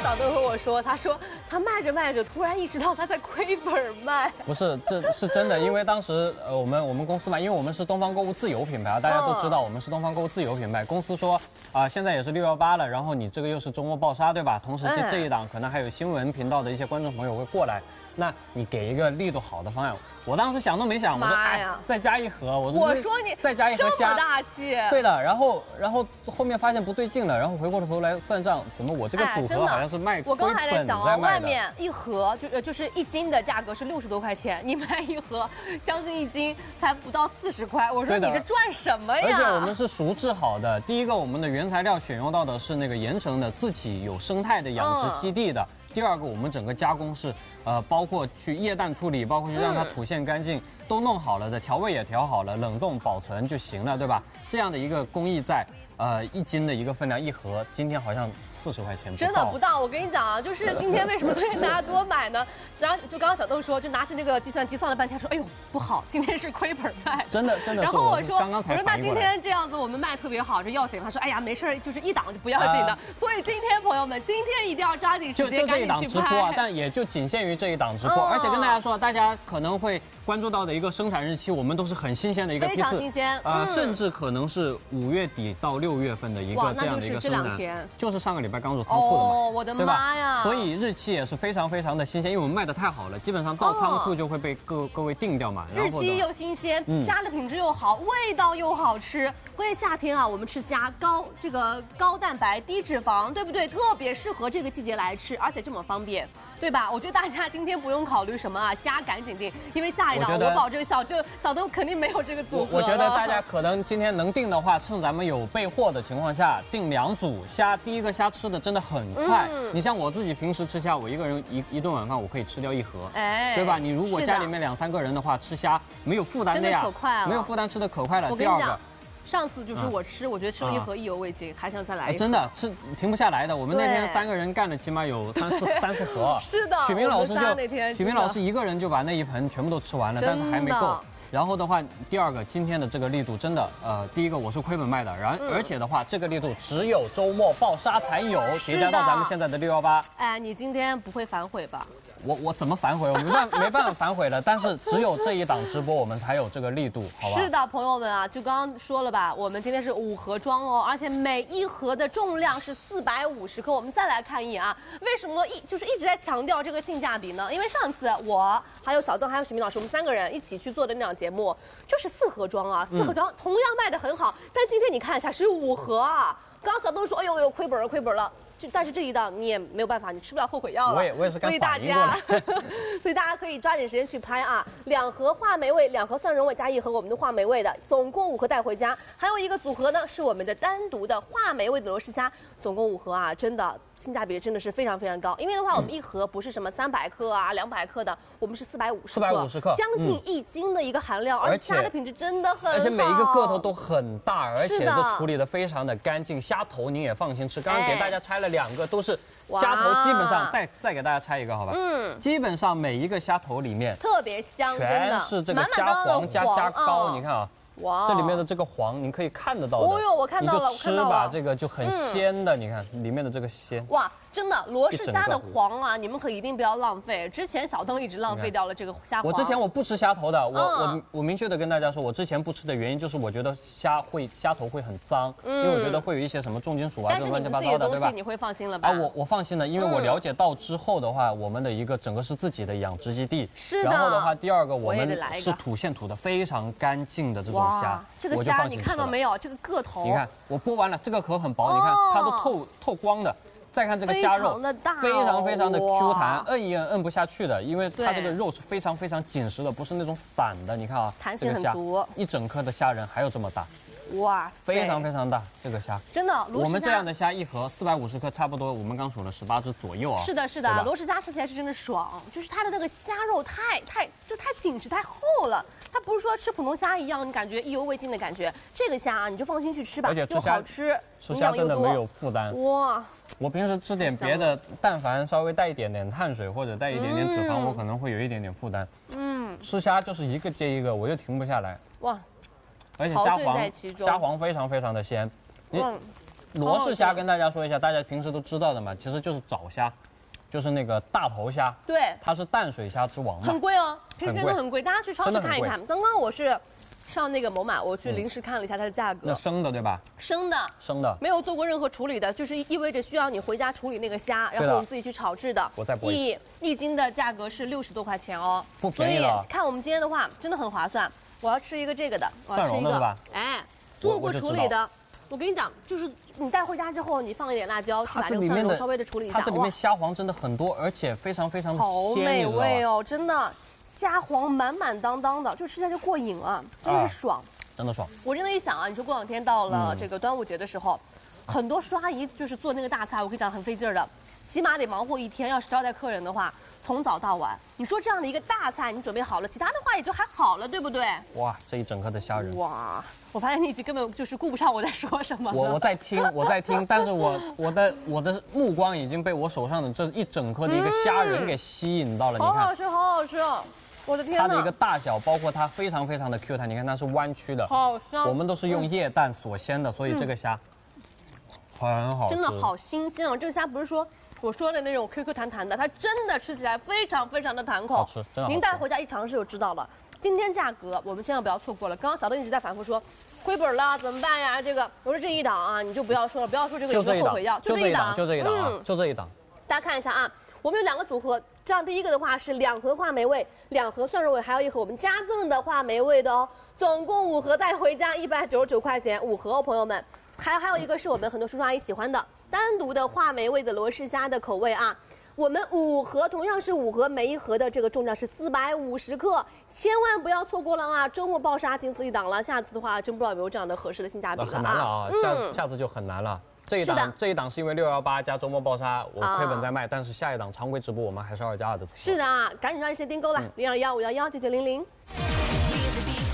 小豆和我说，他说他卖着卖着，突然意识到他在亏本卖。 不是，这是真的，因为当时我们公司嘛，因为我们是东方购物自有品牌啊，大家都知道我们是东方购物自有品牌。公司说现在也是618了，然后你这个又是周末爆杀，对吧？同时这一档可能还有新闻频道的一些观众朋友会过来，那你给一个力度好的方案。我当时想都没想，我说再加一盒，我说你再加一盒虾， 这么大气。对的，然后后面发现不对劲了，然后回过头来算账，怎么我这个组合好像是卖亏本在卖的？ 我刚才在想啊，外面一盒就是1斤的价格是60多块钱，你卖一盒将近1斤才不到40块，我说你这赚什么呀？ 而且我们是熟制好的，第一个我们的原材料选用到的是那个盐城的自己有生态的养殖基地的。第二个，我们整个加工是，包括去液氮处理，包括去让它吐现干净，都弄好了的，调味也调好了，冷冻保存就行了，对吧？这样的一个工艺在，1斤的一个分量一盒，今天好像40块钱不到， 真的不到。我跟你讲啊，就是今天为什么推荐大家多买呢？然后就刚刚小豆说，就拿着那个计算机算了半天，说，哎呦不好，今天是亏本卖， 真的。然后我说，那今刚才反应过来天这样子我们卖特别好，这要紧。他说，哎呀没事，就是一档就不要紧的。所以今天朋友们，今天一定要抓紧时间， 就这一档直播啊，但也就仅限于这一档直播。而且跟大家说，大家可能会关注到的一个生产日期，我们都是很新鲜的一个批次， 非常新鲜甚至可能是5月底到6月份的一个这样的一个生产，就是上个礼拜刚入仓库的嘛。 哦，我的妈呀！ 所以日期也是非常非常的新鲜，因为我们卖的太好了，基本上到仓库就会被各位定掉嘛。 日期又新鲜，虾的品质又好，味道又好吃。关键夏天啊，我们吃虾高蛋白低脂肪，对不对？特别适合这个季节来吃，而且这么方便。对吧？我觉得大家今天不用考虑什么啊，虾赶紧订，因为下一档我保证小豆肯定没有这个组合。 我觉得大家可能今天能订的话，趁咱们有备货的情况下，订2组虾。第一个虾吃的真的很快，你像我自己平时吃虾，我一个人一顿晚饭我可以吃掉1盒，对吧？你如果家里面2、3个人的话，吃虾没有负担的呀， 真的可快了， 没有负担吃的可快了。第二个。 上次就是我觉得吃了1盒意犹未尽，还想再来一盒。 真的吃停不下来的。我们那天3个人干了起码有3、4盒。 是的。 许明老师一个人就把那一盆全部都吃完了，但是还没够。然后的话，第二个今天的这个力度真的，第一个我是亏本卖的，而且的话，这个力度只有周末爆杀才有，叠加到咱们现在的618。 哎，你今天不会反悔吧？ 我怎么反悔？我没办法反悔了。但是只有这一档直播，我们才有这个力度，好吧？ 是的，朋友们啊，就刚刚说了吧，我们今天是5盒装哦，而且每一盒的重量是450克。我们再来看一眼啊，为什么一直在强调这个性价比呢？因为上次我还有小邓还有许明老师，我们3个人一起去做的那档节目，就是4盒装啊，4盒装同样卖的很好。但今天你看一下是5盒啊，刚刚小邓说，哎呦亏本了。但是这一档你也没有办法，你吃不了后悔药了。 我也是刚反应过来。 所以大家可以抓紧时间去拍啊！2盒话梅味，2盒蒜蓉味加1盒我们的话梅味的，总共5盒带回家。还有一个组合呢，是我们的单独的话梅味的罗氏虾，总共5盒啊，真的性价比真的是非常非常高。因为的话，我们1盒不是什么300克啊、200克的，我们是450克，将近1斤的一个含量，而且虾的品质真的很好， 而且每一个个头都很大，而且都处理得非常的干净。虾头您也放心吃，刚刚给大家拆了2个，都是虾头，基本上再给大家拆一个，好吧？基本上每一个虾头里面特别香， 全是这个虾黄加虾膏，你看啊。哇，这里面的这个黄，您可以看得到的。 哦呦，我看到了， 你就吃吧，这个就很鲜的，你看里面的这个鲜。 哇，真的，罗氏虾的黄啊，你们可一定不要浪费。之前小邓一直浪费掉了这个虾黄。 我之前我不吃虾头的，我明确的跟大家说，我之前不吃的原因就是我觉得虾头会很脏，因为我觉得会有一些什么重金属啊，这种乱七八糟的，对吧？ 你会放心了吧？ 啊，我放心了，因为我了解到之后的话，我们的一个整个是自己的养殖基地， 是的。 然后的话，第二个我们是吐现吐的非常干净的这种虾， 这个虾你看到没有？这个个头， 你看我剥完了，这个壳很薄，你看它都透光的。再看这个虾肉，非常非常的 Q 弹，摁一摁不下去的，因为它这个肉是非常非常紧实的，不是那种散的。你看啊， 弹性很足， 一整颗的虾仁还有这么大。 哇， 非常非常大，这个虾真的。 我们这样的虾1盒450克，差不多我们刚数了18只左右啊。 是的，是的，罗氏虾吃起来是真的爽，就是它的那个虾肉太紧实太厚了，它不是说吃普通虾一样，你感觉意犹未尽的感觉。这个虾啊，你就放心去吃吧，又好吃， 吃虾真的没有负担。 哇， 我平时吃点别的，但凡稍微带一点点碳水或者带一点点脂肪，我可能会有一点点负担。吃虾就是一个接一个，我就停不下来。哇。而且虾黄非常非常的鲜， 罗氏虾跟大家说一下，大家平时都知道的嘛，其实就是早虾，就是那个大头虾。 对， 它是淡水虾之王嘛。 很贵哦，平时真的很贵，大家去超市看一看。刚刚我是上那个某买，我去临时看了一下它的价格。 那生的对吧？ 生的，没有做过任何处理的，就是意味着需要你回家处理那个虾，然后你自己去炒制的。 我再剥一斤的价格是60多块钱哦， 不便宜了。 所以看我们今天的话，真的很划算。我要吃一个这个的，我要吃一个，哎，做过处理的。我跟你讲，就是你带回家之后，你放一点辣椒，去把这个蒜蓉稍微的处理一下。 它这里面虾黄真的很多，而且非常非常的鲜， 好美味哦，真的，虾黄满满当当的，就吃起来就过瘾啊，真的是爽， 真的爽。 我真的一想啊，你说过两天到了这个端午节的时候，很多叔阿姨就是做那个大菜，我跟你讲很费劲儿的，起码得忙活一天，要是招待客人的话。从早到晚，你说这样的一个大菜你准备好了，其他的话也就还好了，对不对？ 哇，这一整颗的虾仁， 哇！我发现你已经根本就是顾不上我在说什么了。 我在听，但是我的目光已经被我手上的这一整颗的一个虾仁给吸引到了。你看， 好好吃，好好吃！我的天哪！ 它的一个大小，包括它非常非常的 Q 弹，你看它是弯曲的， 好香。 我们都是用液蛋锁鲜的，所以这个虾很好吃， 真的好新鲜哦！这个虾不是说我说的那种 Q Q 弹弹的，它真的吃起来非常非常的弹口， 好吃，真的好吃。 您带回家一尝试就知道了。今天价格我们千万不要错过了。刚刚小邓一直在反复说亏本了怎么办呀？这个我说这一档啊，你就不要说了，不要说这个有没有后悔药， 就这一档，就这一档啊，就这一档。 大家看一下啊，我们有2个组合，这样第一个的话是2盒话梅味，2盒蒜蓉味，还有1盒我们加赠的话梅味的哦，总共5盒带回家199块钱，5盒哦，朋友们。还有一个是我们很多叔叔阿姨喜欢的单独的话梅味的罗氏虾的口味啊，我们5盒同样是5盒，每一盒的这个重量是450克，千万不要错过了啊！周末爆杀仅此一档了，下次的话真不知道有没有这样的合适的性价比了啊！ 很难了啊，下次就很难了。这一档是因为618加周末爆杀，我亏本在卖，但是下一档常规直播我们还是2+2的组合。 是的啊，赶紧抓紧时间订购了，02155119900。